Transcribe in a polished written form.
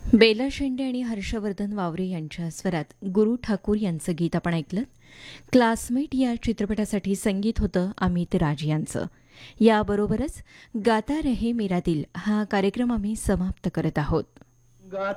बेला शेंडे आणि हर्षवर्धन वावरे यांच्या स्वरात गुरु ठाकूर यांचं गीत आपण ऐकलं. क्लासमेट या चित्रपटासाठी संगीत होतं अमित राज यांचं. याबरोबरच गाता रहे मेरा दिल हा कार्यक्रम आम्ही समाप्त करत आहोत.